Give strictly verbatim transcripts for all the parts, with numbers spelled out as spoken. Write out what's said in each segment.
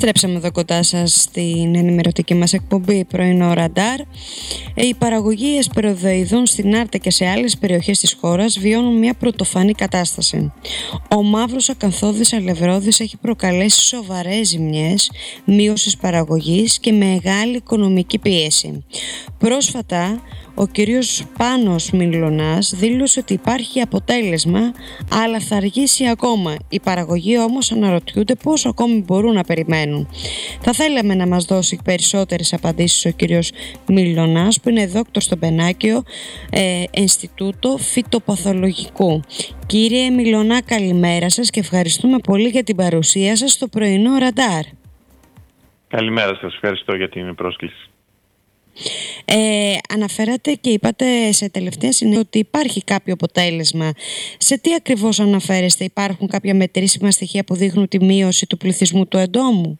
Επιστρέψαμε εδώ κοντά σας στην ενημερωτική μας εκπομπή Πρωινό Ραντάρ. Οι παραγωγοί εσπεριδοειδών στην Άρτα και σε άλλες περιοχές της χώρας βιώνουν μια πρωτοφανή κατάσταση. Ο μαύρος ακανθώδης αλευρόδης έχει προκαλέσει σοβαρές ζημιές, μείωση παραγωγής και μεγάλη οικονομική πίεση. Πρόσφατα, ο κύριος Πάνος Μιλωνάς δήλωσε ότι υπάρχει αποτέλεσμα, αλλά θα αργήσει ακόμα. Οι παραγωγοί όμως αναρωτιούνται πόσο ακόμη μπορούν να περιμένουν. Θα θέλαμε να μας δώσει περισσότερες απαντήσεις ο κύριος Μιλωνάς, που είναι δόκτωρ στο Μπενάκιο ε, Ινστιτούτο Φυτοπαθολογικού. Κύριε Μιλωνά, καλημέρα σας και ευχαριστούμε πολύ για την παρουσία σας στο πρωινό Ραντάρ. Καλημέρα σας, ευχαριστώ για την πρόσκληση. Ε, αναφέρατε και είπατε σε τελευταία συνέντευξη ότι υπάρχει κάποιο αποτέλεσμα. Σε τι ακριβώς αναφέρεστε? Υπάρχουν κάποια μετρήσιμα στοιχεία που δείχνουν τη μείωση του πληθυσμού του εντόμου?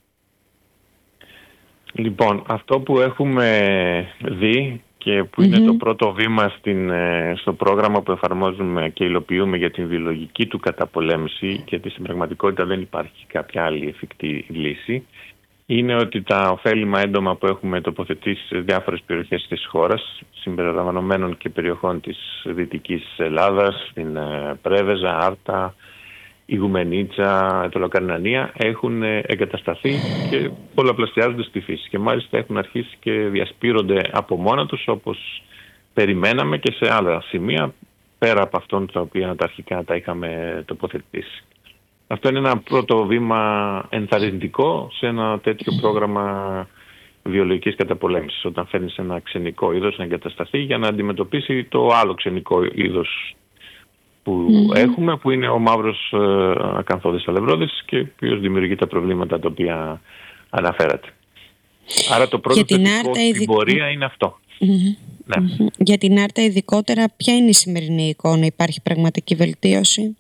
Λοιπόν, αυτό που έχουμε δει και που mm-hmm. είναι το πρώτο βήμα στην, στο πρόγραμμα που εφαρμόζουμε και υλοποιούμε για την βιολογική του καταπολέμηση, γιατί στην πραγματικότητα δεν υπάρχει κάποια άλλη εφικτή λύση, είναι ότι τα ωφέλιμα έντομα που έχουμε τοποθετήσει σε διάφορες περιοχές της χώρας, συμπεριλαμβανομένων και περιοχών της Δυτικής Ελλάδας, στην Πρέβεζα, Άρτα, Ιγουμενίτσα, Ετωλοκαρνανία, έχουν εγκατασταθεί και πολλαπλασιάζονται στη φύση. Και μάλιστα έχουν αρχίσει και διασπείρονται από μόνα τους, όπως περιμέναμε, και σε άλλα σημεία, πέρα από αυτόν τα οποία τα αρχικά τα είχαμε τοποθετήσει. Αυτό είναι ένα πρώτο βήμα ενθαρρυντικό σε ένα τέτοιο πρόγραμμα βιολογικής καταπολέμησης, όταν φέρνεις ένα ξενικό είδος να εγκατασταθεί για να αντιμετωπίσει το άλλο ξενικό είδος που mm-hmm. έχουμε, που είναι ο μαύρος ε, ακανθώδης αλευρόδης, και ο οποίος δημιουργεί τα προβλήματα τα οποία αναφέρατε. Άρα το πρώτο θετικό στην ειδικ... πορεία είναι αυτό. Mm-hmm. Ναι. Mm-hmm. Για την Άρτα ειδικότερα, ποια είναι η σημερινή εικόνα? Υπάρχει πραγματική βελτίωση?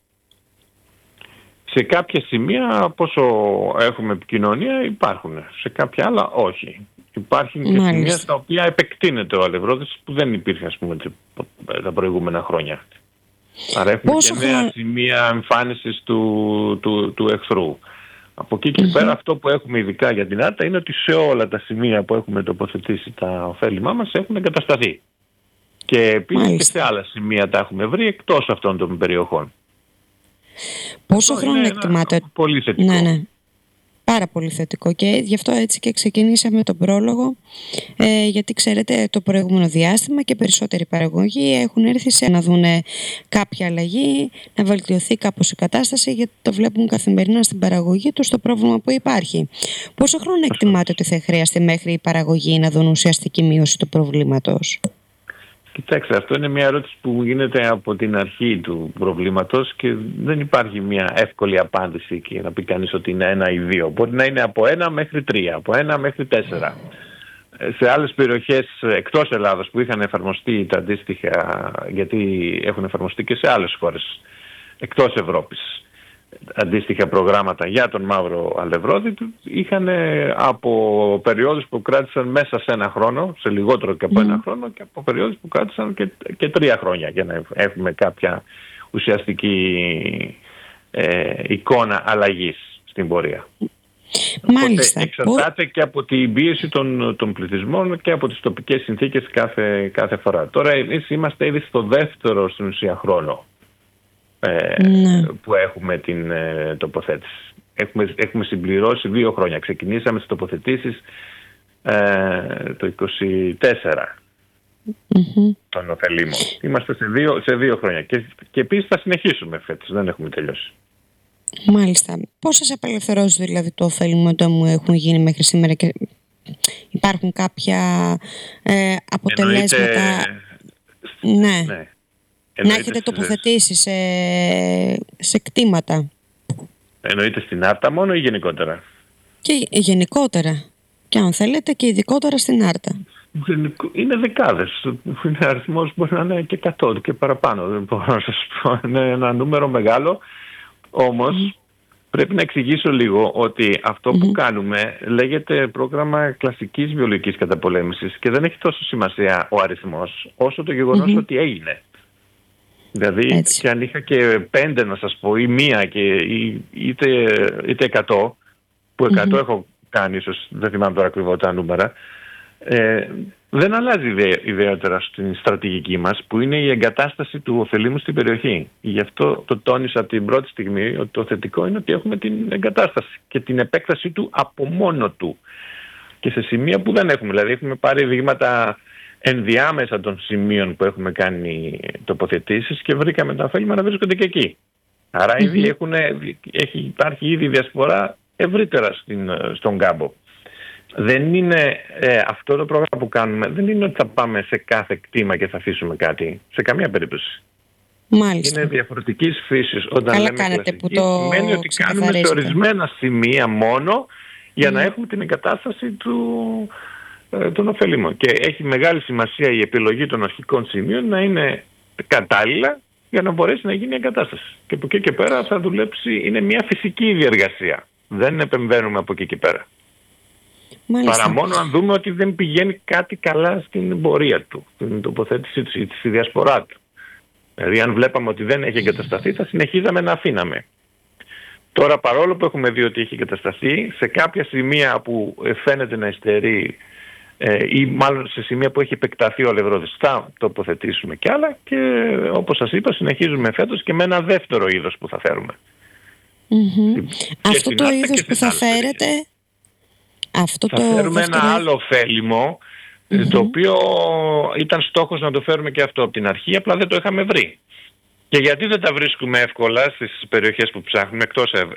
Σε κάποια σημεία, πόσο έχουμε επικοινωνία, υπάρχουν. Σε κάποια άλλα όχι. Υπάρχουν και Μάλιστα. σημεία στα οποία επεκτείνεται ο αλευρόδης, που δεν υπήρχε, ας πούμε, τα προηγούμενα χρόνια. Άρα έχουμε πόσο και νέα χρόνο... σημεία εμφάνισης του, του, του εχθρού. Από εκεί και mm-hmm. πέρα, αυτό που έχουμε ειδικά για την Άρτα είναι ότι σε όλα τα σημεία που έχουμε τοποθετήσει τα ωφέλιμά μας έχουν εγκατασταθεί. Και επίσης και σε άλλα σημεία τα έχουμε βρει εκτός αυτών των περιοχών. Πόσο χρόνο εκτιμάτε? Πολύ θετικό. Ναι, ναι. Πάρα πολύ θετικό, και γι' αυτό έτσι και ξεκινήσαμε τον πρόλογο, ε, γιατί ξέρετε το προηγούμενο διάστημα και περισσότεροι παραγωγοί έχουν έρθει σε να δουν κάποια αλλαγή, να βελτιωθεί κάπως η κατάσταση, γιατί το βλέπουν καθημερινά στην παραγωγή τους το πρόβλημα που υπάρχει. Πόσο χρόνο εκτιμάτε ότι θα χρειαστεί μέχρι οι παραγωγοί να δουν ουσιαστική μείωση του προβλήματος? Κοιτάξτε, αυτό είναι μια ερώτηση που γίνεται από την αρχή του προβλήματος και δεν υπάρχει μια εύκολη απάντηση και να πει κανείς ότι είναι ένα ή δύο. Μπορεί να είναι από ένα μέχρι τρία, από ένα μέχρι τέσσερα. Σε άλλες περιοχές εκτός Ελλάδας που είχαν εφαρμοστεί τα αντίστοιχα, γιατί έχουν εφαρμοστεί και σε άλλες χώρες εκτός Ευρώπης, αντίστοιχα προγράμματα για τον μαύρο αλευρόδη, είχαν από περιόδους που κράτησαν μέσα σε ένα χρόνο, σε λιγότερο και από mm. ένα χρόνο, και από περιόδους που κράτησαν και, και τρία χρόνια, για να έχουμε κάποια ουσιαστική ε, εικόνα αλλαγής στην πορεία. Μάλιστα. Οπότε εξαρτάται και από την πίεση των, των πληθυσμών και από τις τοπικές συνθήκες κάθε, κάθε φορά. Τώρα εμείς είμαστε ήδη στο δεύτερο στην ουσία χρόνο ναι. που έχουμε την ε, τοποθέτηση. Έχουμε, έχουμε συμπληρώσει δύο χρόνια. Ξεκινήσαμε τις τοποθετήσεις ε, το είκοσι τέσσερα mm-hmm. των ωφελήμων. Είμαστε σε δύο, σε δύο χρόνια και, και επίσης θα συνεχίσουμε φέτος, δεν έχουμε τελειώσει. Μάλιστα. Πόσες απελευθερώσεις δηλαδή του ωφέλιμου εντόμου έχουν γίνει μέχρι σήμερα και υπάρχουν κάποια ε, αποτελέσματα? Εννοείται... Ναι. ναι. Να έχετε τοποθετήσει σε, σε κτήματα? Εννοείται στην Άρτα μόνο ή γενικότερα? Και γενικότερα. Και αν θέλετε και ειδικότερα στην Άρτα. Είναι δεκάδες. Είναι αριθμός, μπορεί να είναι και εκατό και παραπάνω. Δεν μπορώ να σας πω. Είναι ένα νούμερο μεγάλο. Όμως mm. πρέπει να εξηγήσω λίγο ότι αυτό mm-hmm. που κάνουμε λέγεται πρόγραμμα κλασικής βιολογικής καταπολέμησης και δεν έχει τόσο σημασία ο αριθμός όσο το γεγονός mm-hmm. ότι έγινε. Δηλαδή έτσι. Και αν είχα και πέντε να σας πω ή μία και ή, είτε, είτε εκατό, που εκατό mm-hmm. έχω κάνει, ίσως δεν θυμάμαι τώρα ακριβώς τα νούμερα, ε, δεν αλλάζει ιδέα, ιδιαίτερα στην στρατηγική μας, που είναι η εγκατάσταση του ωφελήμου στην περιοχή. Γι' αυτό το τόνισα από την πρώτη στιγμή, ότι το θετικό είναι ότι έχουμε την εγκατάσταση και την επέκταση του από μόνο του. Και σε σημεία που δεν έχουμε, δηλαδή έχουμε πάρει δείγματα ενδιάμεσα των σημείων που έχουμε κάνει τοποθετήσεις και βρήκαμε τα ωφέλιμα να βρίσκονται και εκεί. Άρα mm-hmm. ήδη έχουν, έχει, υπάρχει ήδη διασπορά ευρύτερα στην, στον κάμπο. Δεν είναι ε, αυτό το πρόγραμμα που κάνουμε, δεν είναι ότι θα πάμε σε κάθε κτήμα και θα αφήσουμε κάτι. Σε καμία περίπτωση. Μάλιστα. Είναι διαφορετικής φύσης. Όταν Καλά λέμε κάνετε κλασική, που το σημαίνει ότι κάνουμε σε ορισμένα σημεία μόνο για mm. να έχουμε την εγκατάσταση του, ε, των ωφελήμων. Και έχει μεγάλη σημασία η επιλογή των αρχικών σημείων να είναι κατάλληλα για να μπορέσει να γίνει η εγκατάσταση. Και από εκεί και πέρα θα δουλέψει, είναι μια φυσική διεργασία. Δεν επεμβαίνουμε από εκεί και πέρα. Μάλιστα. Παρά μόνο αν δούμε ότι δεν πηγαίνει κάτι καλά στην πορεία του, στην τοποθέτησή του ή στη διασπορά του. Δηλαδή αν βλέπαμε ότι δεν έχει εγκατασταθεί θα συνεχίζαμε να αφήναμε. Τώρα παρόλο που έχουμε δει ότι έχει εγκατασταθεί, σε κάποια σημεία που φαίνεται να υστερεί ε, ή μάλλον σε σημεία που έχει επεκταθεί ο αλευρόδης θα τοποθετήσουμε κι άλλα και όπως σας είπα συνεχίζουμε φέτος και με ένα δεύτερο είδος που θα φέρουμε. Mm-hmm. Αυτό το είδος που θα φέρετε... Αυτό θα το φέρουμε δεύτερο... ένα άλλο ωφέλιμο mm-hmm. το οποίο ήταν στόχος να το φέρουμε και αυτό από την αρχή, απλά δεν το είχαμε βρει. Και γιατί δεν τα βρίσκουμε εύκολα στις περιοχές που ψάχνουμε, εκτός